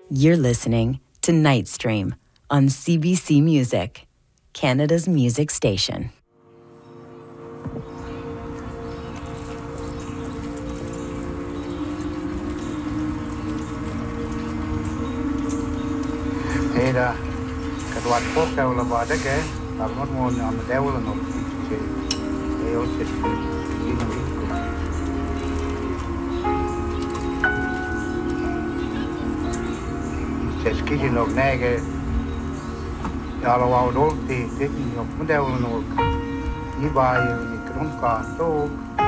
You're listening to Nightstream on CBC Music, Canada's music station. Era kadwat pok ka wala ba de ke amot mo am de wala no che e o se ni che ski no nege ya la wa do ti ni no mo de wala no ni ba ni kron ka to